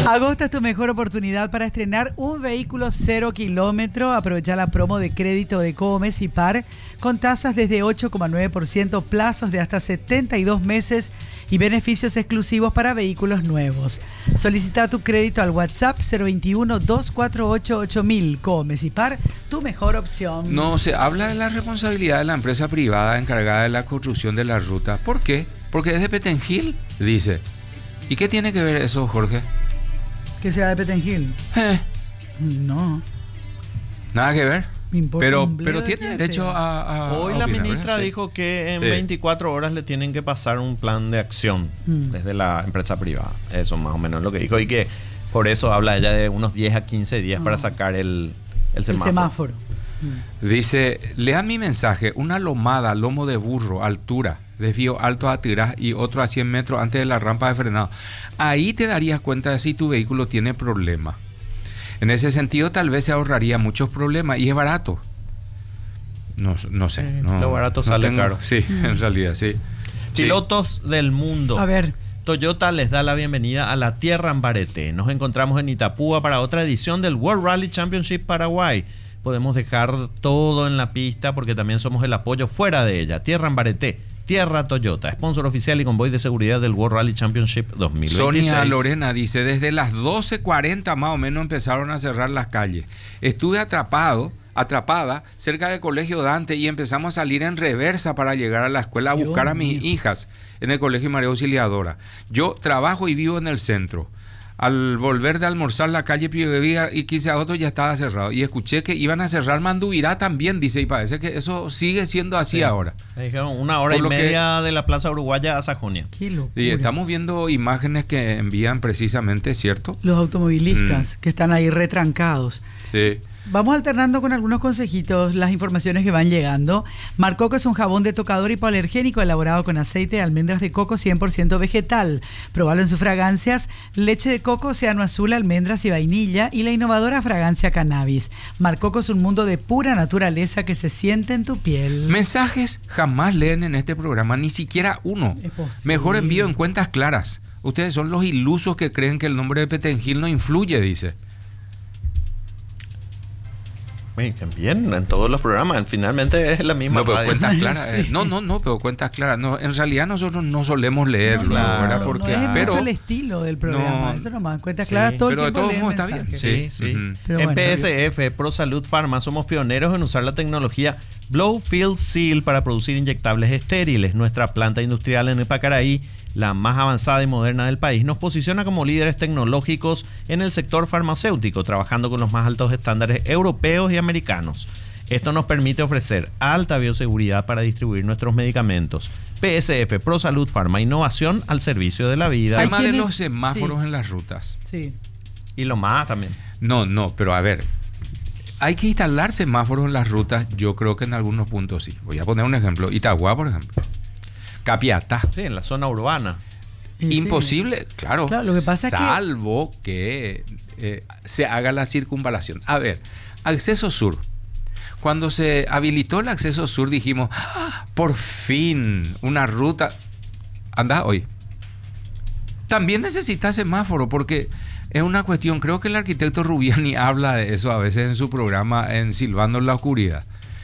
Agosto es tu mejor oportunidad para estrenar un vehículo 0 kilómetro. Aprovecha la promo de crédito de Comes y Par con tasas desde 8,9%, plazos de hasta 72 meses y beneficios exclusivos para vehículos nuevos. Solicita tu crédito al WhatsApp 021-248-8000. Comes y Par, tu mejor opción. No se habla de la responsabilidad de la empresa privada encargada de la construcción de la ruta. ¿Por qué? Porque es de Petengil, dice. ¿Y qué tiene que ver eso, Jorge? Que sea de Petengil. No. Nada que ver. Pero tiene derecho a Hoy opinar, la ministra ¿verdad? dijo que en 24 horas le tienen que pasar un plan de acción desde la empresa privada. Eso más o menos es lo que dijo. Y que por eso habla ella de unos 10 a 15 días para sacar el semáforo. Dice, lean mi mensaje, una lomada, lomo de burro, altura, desvío alto a tirás y otro a 100 metros antes de la rampa de frenado. Ahí te darías cuenta de si tu vehículo tiene problema. En ese sentido tal vez se ahorraría muchos problemas y es barato. No sé. Lo barato sale caro. Sí, en realidad, sí. Pilotos del mundo. A ver. Toyota les da la bienvenida a la tierra en Bareté. Nos encontramos en Itapúa para otra edición del World Rally Championship Paraguay. Podemos dejar todo en la pista porque también somos el apoyo fuera de ella. Tierra en Bareté, Tierra Toyota, sponsor oficial y convoy de seguridad del World Rally Championship 2026. Sonia Lorena dice, desde las 12:40 más o menos empezaron a cerrar las calles. Estuve atrapada cerca del Colegio Dante y empezamos a salir en reversa para llegar a la escuela a buscar a mis hijas en el Colegio María Auxiliadora. Yo trabajo y vivo en el centro. Al volver de almorzar, la calle Privevía y 15 de agosto ya estaba cerrado. Y escuché que iban a cerrar Mandubirá también, dice, y parece que eso sigue siendo así ahora. Me dijeron 1 hora y media de la Plaza Uruguaya a Sajonia. Qué locura. Y estamos viendo imágenes que envían precisamente, ¿cierto? Los automovilistas que están ahí retrancados. Sí. Vamos alternando con algunos consejitos las informaciones que van llegando. Marcoco es un jabón de tocador hipoalergénico elaborado con aceite de almendras de coco 100% vegetal. Probalo en sus fragancias: leche de coco, océano azul, almendras y vainilla, y la innovadora fragancia cannabis. Marcoco es un mundo de pura naturaleza que se siente en tu piel. Mensajes jamás leen en este programa, ni siquiera uno. Mejor envío en cuentas claras. Ustedes son los ilusos que creen que el nombre de Petengil no influye, dice. Bien, en todos los programas, finalmente es la misma. No, pero radio. cuentas claras. Sí. No, pero cuentas claras. No, en realidad nosotros no solemos leerlo, ¿verdad? Porque, no es pero mucho el estilo del programa. Eso nomás, cuentas claras todo el pero tiempo. Pero de todos modos está bien. Sí. Pero En bueno, PSF, Pro Salud Pharma, somos pioneros en usar la tecnología Blow Fill Seal para producir inyectables estériles. Nuestra planta industrial en Epacaraí, la más avanzada y moderna del país, nos posiciona como líderes tecnológicos en el sector farmacéutico, trabajando con los más altos estándares europeos y americanos. Esto nos permite ofrecer alta bioseguridad para distribuir nuestros medicamentos. PSF, Pro Salud Pharma, innovación al servicio de la vida. Además de los semáforos en las rutas. Sí. Y lo más también. No, pero a ver, hay que instalar semáforos en las rutas. Yo creo que en algunos puntos sí. Voy a poner un ejemplo. Itagua, por ejemplo. Capiatá. Sí, en la zona urbana. Imposible, claro, lo que pasa salvo que se haga la circunvalación. A ver, acceso sur. Cuando se habilitó el acceso sur dijimos, por fin, una ruta. Anda hoy. También necesita semáforo porque es una cuestión, creo que el arquitecto Rubiani habla de eso a veces en su programa en Silbando en la Oscuridad.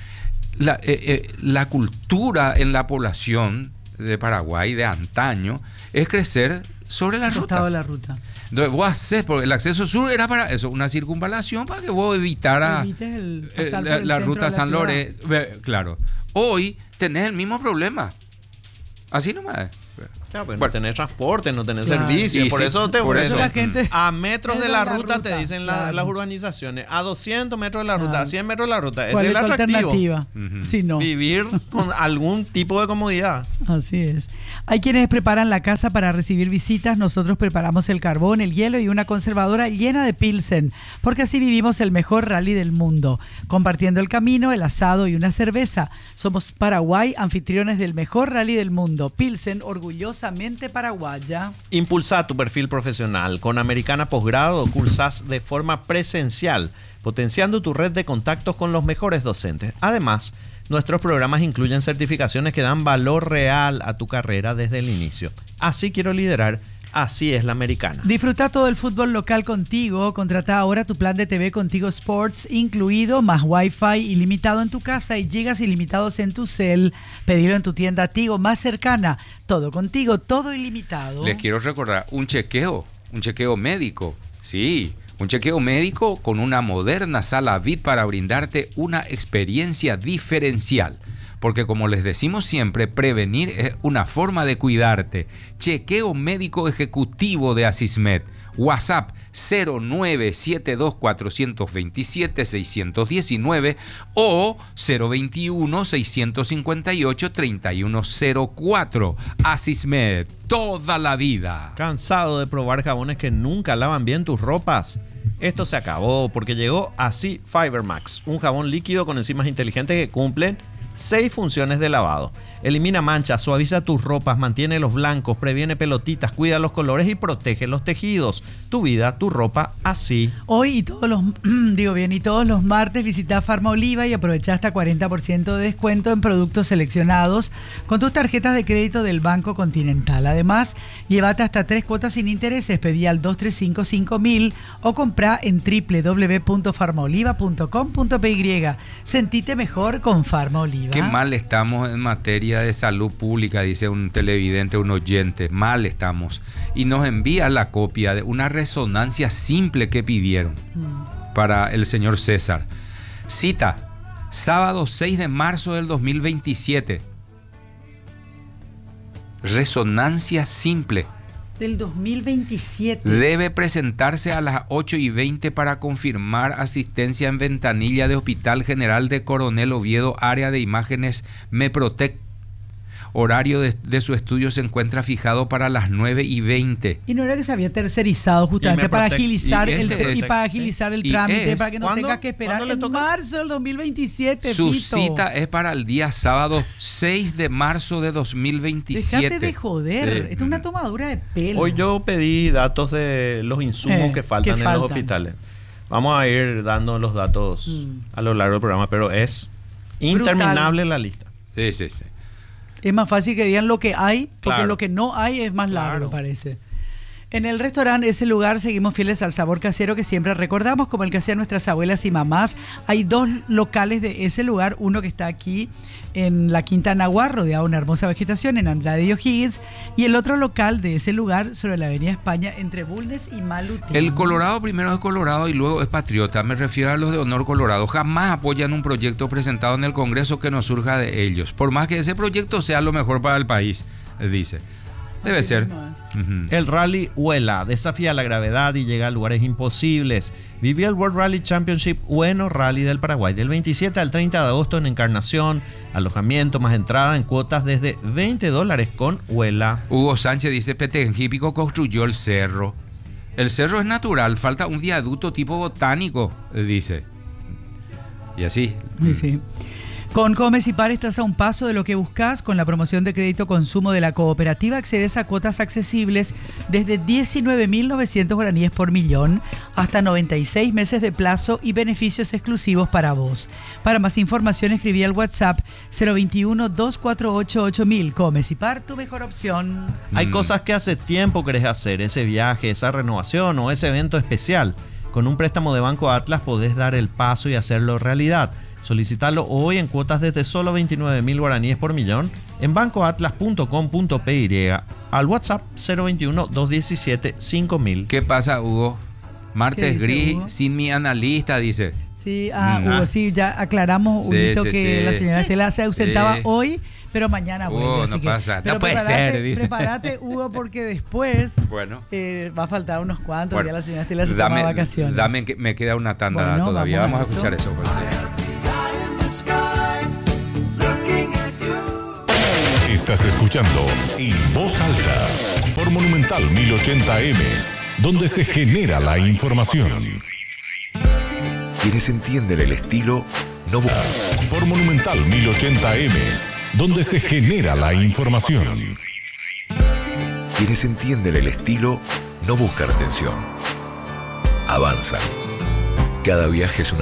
La cultura en la población de Paraguay de antaño es crecer sobre la ruta. De la ruta. Entonces vos haces, porque el acceso sur era para eso, una circunvalación para que vos evitaras la ruta San Lorenzo. Claro. Hoy tenés el mismo problema. Así nomás. Claro, pues no tenés transporte, no tenés servicio. Por eso te ofrecen. La gente a metros de la ruta te dicen las urbanizaciones. A 200 metros de la ruta, a 100 metros de la ruta. Esa es la alternativa. Si no. Vivir con algún tipo de comodidad. Así es. Hay quienes preparan la casa para recibir visitas. Nosotros preparamos el carbón, el hielo y una conservadora llena de Pilsen, porque así vivimos el mejor rally del mundo, compartiendo el camino, el asado y una cerveza. Somos Paraguay, anfitriones del mejor rally del mundo. Pilsen, orgullosamente paraguaya. Impulsa tu perfil profesional. Con Americana Posgrado cursas de forma presencial, potenciando tu red de contactos con los mejores docentes. Además, nuestros programas incluyen certificaciones que dan valor real a tu carrera desde el inicio. Así quiero liderar. así es la Americana. Disfruta todo el fútbol local contigo. Contrata ahora tu plan de TV Contigo Sports, incluido más Wi-Fi ilimitado en tu casa y gigas ilimitados en tu cel. Pedilo en tu tienda Tigo más cercana. Todo contigo, todo ilimitado. Les quiero recordar un chequeo médico. Sí, un chequeo médico con una moderna sala VIP para brindarte una experiencia diferencial. Porque como les decimos siempre, prevenir es una forma de cuidarte. Chequeo médico ejecutivo de Asismed. WhatsApp 0972-427-619 o 021-658-3104. Asismed, toda la vida. ¿Cansado de probar jabones que nunca lavan bien tus ropas? Esto se acabó porque llegó Así Fiber Max, un jabón líquido con enzimas inteligentes que cumplen 6 funciones de lavado. Elimina manchas, suaviza tus ropas, mantiene los blancos, previene pelotitas, cuida los colores y protege los tejidos. Tu vida, tu ropa, así. Hoy y todos los martes visita Farma Oliva y aprovecha hasta 40% de descuento en productos seleccionados con tus tarjetas de crédito del Banco Continental. Además, llévate hasta 3 cuotas sin intereses, pedí al 2355.000 o comprá en www.farmaoliva.com.py. Sentite mejor con Farma Oliva. Qué mal estamos en materia de salud pública, dice un televidente, un oyente. Mal estamos. Y nos envía la copia de una resonancia simple que pidieron para el señor César. Cita, sábado 6 de marzo del 2027. Resonancia simple. Del 2027. Debe presentarse a las 8:20 para confirmar asistencia en ventanilla de Hospital General de Coronel Oviedo, área de imágenes Meprotec. Horario de su estudio se encuentra fijado para las 9:20. Y no era que se había tercerizado justamente para agilizar el trámite, para que no tenga que esperar en marzo del 2027. Su Fito. cita es para el día sábado 6 de marzo de 2027. Dejate de joder. Sí. Esto es una tomadura de pelo. Hoy yo pedí datos de los insumos que faltan en los hospitales. Vamos a ir dando los datos a lo largo del programa, pero es interminable la lista. Sí. Es más fácil que digan lo que hay, porque Claro. lo que no hay es más largo, parece. En el restaurante Ese Lugar seguimos fieles al sabor casero que siempre recordamos, como el que hacían nuestras abuelas y mamás. Hay 2 locales de Ese Lugar, uno que está aquí en la Quinta Nahuar, rodeado de una hermosa vegetación, en Andrade y O'Higgins, y el otro local de Ese Lugar sobre la avenida España, entre Bulnes y Malutín. El Colorado primero es Colorado y luego es patriota. Me refiero a los de Honor Colorado. Jamás apoyan un proyecto presentado en el Congreso que no surja de ellos, por más que ese proyecto sea lo mejor para el país, dice. Debe ser. El Rally Huela desafía la gravedad y llega a lugares imposibles. Vivió el World Rally Championship Bueno Rally del Paraguay del 27 al 30 de agosto en Encarnación. Alojamiento más entrada en cuotas desde $20 con Huela. Hugo Sánchez dice, Petengípico construyó el cerro. El cerro es natural, falta un viaducto tipo botánico, dice. Y así. Sí. Con Comes y Par estás a un paso de lo que buscas. Con la promoción de crédito consumo de la cooperativa accedes a cuotas accesibles desde 19.900 guaraníes por millón hasta 96 meses de plazo y beneficios exclusivos para vos. Para más información escribí al WhatsApp 021-248-8000. Comes y Par, tu mejor opción. Hay cosas que hace tiempo querés hacer, ese viaje, esa renovación o ese evento especial. Con un préstamo de Banco Atlas podés dar el paso y hacerlo realidad. Solicitarlo hoy en cuotas desde solo 29.000 guaraníes por millón en bancoatlas.com.py al WhatsApp 021-217-5000. ¿Qué pasa, Hugo? Martes gris, Hugo? Sin mi analista, dice. Sí, Hugo, sí, ya aclaramos, Huguito, que la señora Estela se ausentaba hoy, pero mañana vuelve. Así no que, pasa, pero no puede ser, dice. Prepárate, Hugo, porque después va a faltar unos cuantos. Ya la señora Estela se toma vacaciones. Me queda una tanda todavía. Vamos a escuchar eso. Estás escuchando En Voz Alta por Monumental 1080M, donde se genera la información. Quienes entienden el estilo no por Monumental 1080M, donde se genera la información. Quienes entienden el estilo no buscan atención, avanzan. Cada viaje es una